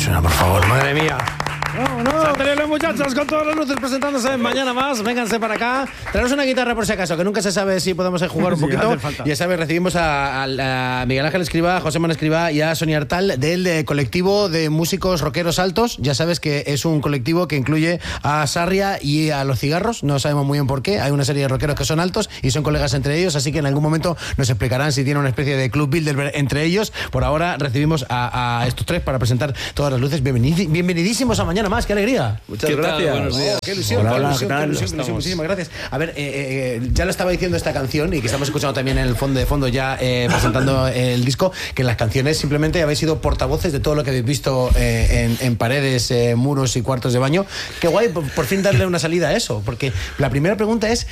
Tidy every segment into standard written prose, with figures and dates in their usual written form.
suena, por favor? Madre mía. ¡No! Tenéis los muchachos con todas las luces presentándose mañana más. Vénganse para acá. Traemos una guitarra por si acaso, que nunca se sabe si podemos jugar un poquito. Ya sabes, recibimos a Miguel Ángel Escribá, a José Manuel Escribá y a Sonia Artal del colectivo de músicos rockeros altos. Ya sabes que es un colectivo que incluye a Sarria y a Los Cigarros. No sabemos muy bien por qué. Hay una serie de rockeros que son altos y son colegas entre ellos, así que en algún momento nos explicarán si tienen una especie de club builder entre ellos. Por ahora recibimos a estos tres para presentar todas las luces. Bienvenidísimos a Mañana Más. ¡Qué alegría! Muchas gracias. Buenos días. ¡Qué ilusión! Qué ilusión! Muchísimas gracias. A ver, ya lo estaba diciendo esta canción y que estamos escuchando también en el fondo de fondo ya presentando el disco, que en las canciones simplemente habéis sido portavoces de todo lo que habéis visto en paredes, muros y cuartos de baño. Qué guay, por fin darle una salida a eso, porque la primera pregunta es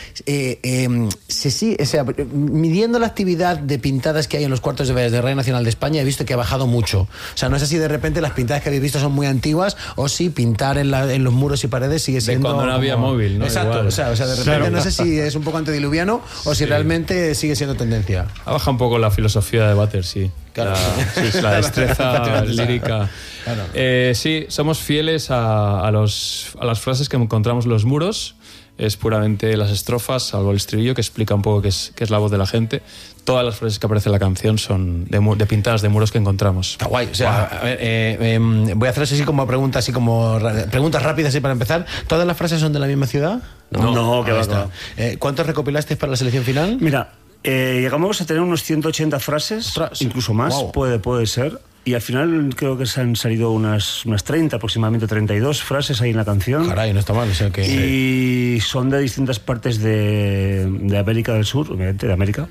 midiendo la actividad de pintadas que hay en los cuartos de Radio Nacional de España, he visto que ha bajado mucho. O sea, no sé si de repente las pintadas que habéis visto son muy antiguas o si pintar en los muros y paredes sigue siendo... De cuando no había móvil, ¿no? Exacto, igual. o sea, de repente no sé si es un poco antediluviano o si realmente sigue siendo tendencia. Ha bajado un poco la filosofía de Butter, sí. Claro. La destreza lírica. Claro. Sí, somos fieles a las frases que encontramos en los muros. Es puramente las estrofas, salvo el estribillo, que explica un poco qué es la voz de la gente. Todas las frases que aparecen en la canción son de pintadas de muros que encontramos. Está guay. O sea, a ver, voy a hacer así como preguntas rápidas así para empezar. ¿Todas las frases son de la misma ciudad? No, que va. ¿Cuántos recopilasteis para la selección final? Mira, llegamos a tener unos 180 frases, Ostras. incluso más, Wow. puede ser. Y al final creo que se han salido unas 30, aproximadamente 32 frases ahí en la canción. Caray, no está mal. O sea que... Y son de distintas partes de América del Sur, obviamente, de América,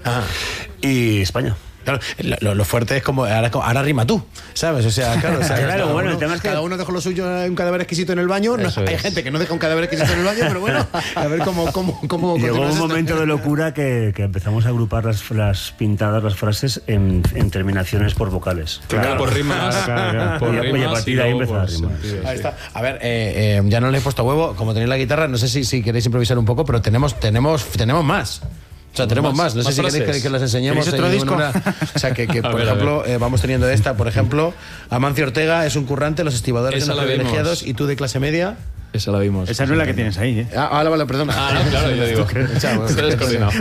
y España. Claro, lo fuerte es como ahora rima tú, ¿sabes? O sea, claro, Bueno, el tema es que cada uno dejó lo suyo, un cadáver exquisito en el baño. Hay gente que no deja un cadáver exquisito en el baño, pero bueno, a ver cómo llegó un momento de locura que empezamos a agrupar las pintadas, las frases en terminaciones por vocales. Claro, por rimas. Por Y a rimas partir de ahí luego, empezar a rimar. sentidos, Ahí sí. está. A ver, ya no le he puesto huevo, como tenéis la guitarra, no sé si queréis improvisar un poco, pero tenemos más. O sea, tenemos más. No sé si queréis que las enseñemos. ¿Queréis otro disco? O sea, que por ejemplo, vamos teniendo esta. Por ejemplo, Amancio Ortega es un currante, los estibadores Esa de los la vimos. privilegiados y tú de clase media. Esa la vimos. Esa no es la que tienes ahí, ¿eh? Vale, perdona. No, claro, yo digo. Estoy descoordinado.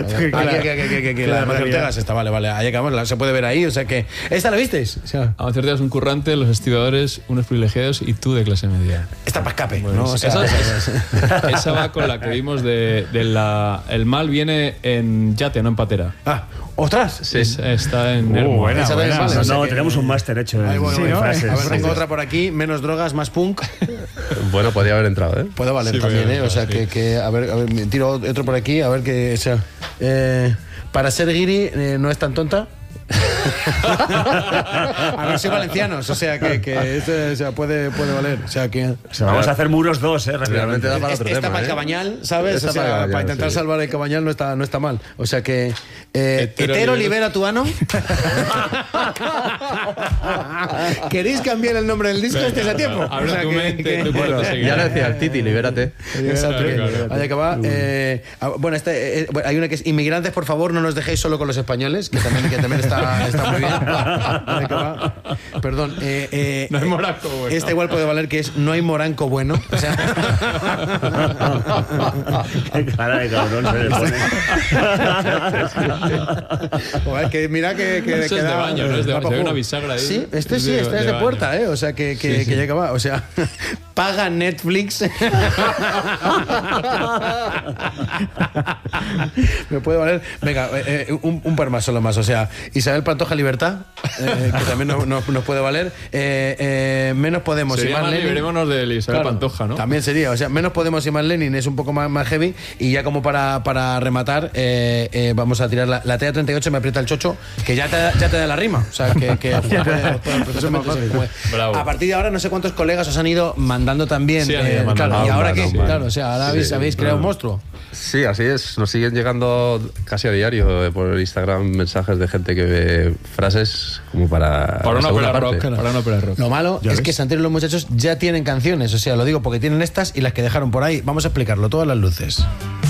Que la de Amancio Ortega está, vale. Ahí acabamos, se puede ver ahí. O sea que. ¿Esta la visteis? O sea, Amancio Ortega es un currante, los estibadores, unos privilegiados y tú de clase media. esta para escape, Bueno, ¿no? O sea, esa va con la que vimos el mal viene en yate, no en patera. ¡ostras! Sí, está en Hermo. Buena, Esa buena. vale, o sea No, que- tenemos un máster hecho Ay, en bueno, Sí, ¿no? frases. A ver, tengo Sí. otra por aquí. Menos drogas, más punk. Bueno, podía haber entrado, ¿eh? Puede valer Sí, también, puede ¿eh? O sea, valer, que a ver, me tiro otro por aquí, a ver qué. O sea, para ser guiri no es tan tonta. A ver, soy valencianos, o sea, o sea, puede valer. O sea, que. Vamos a hacer muros 2, Realmente da para otro Esta tema, para el ¿eh? Cabañal, ¿sabes? Esta O sea, para Cabañal, para intentar sí. salvar el Cabañal no está mal. O sea que. Hetero libera- libera tu ano. ¿Queréis cambiar el nombre del disco? Este es a tiempo. Abre O sea, tu que- mente, que- tu cuerpo seguirá. Ya lo decía el Titi, libérate. Exacto. Claro. Ahí acaba. Bueno, hay una que es inmigrantes, por favor, no nos dejéis solo con los españoles, que también está muy bien. Ahí acaba. Perdón. No hay moranco bueno. Esta igual puede valer, que es no hay moranco bueno. O sea, Qué cara de cabrón se le pone. joder, que mira que Eso es de baño, no es de da baño. pa' Se ve una juego. bisagra ahí. Sí, este Es sí, de- este es de de baño. puerta, ¿eh? O sea, que ya acaba. O sea, paga Netflix. Me puede valer. Venga, un par más, solo más. O sea, Isabel Pantoja Libertad, que también nos puede valer. Menos Podemos y Sería más más Lenin. librémonos de Isabel Claro, Pantoja, ¿no? También sería, o sea, Menos Podemos y más Lenin es un poco más heavy. Y ya como para rematar, vamos a tirar la TA38, me aprieta el chocho, que ya te da la rima. O sea, que perfectamente se puede. Bravo. A partir de ahora, no sé cuántos colegas os han ido mandando también. Sí, han ido mandando. Claro, ¿y ahora qué? Sí. Claro, o sea, ahora habéis creado un monstruo. Sí, así es. Nos siguen llegando casi a diario por Instagram mensajes de gente que ve frases como para Para la una segunda ópera parte. rock. Para una ópera rock. Lo malo es que Santero y los muchachos ya tienen canciones, o sea, lo digo porque tienen estas y las que dejaron por ahí. Vamos a explicarlo, todas las luces.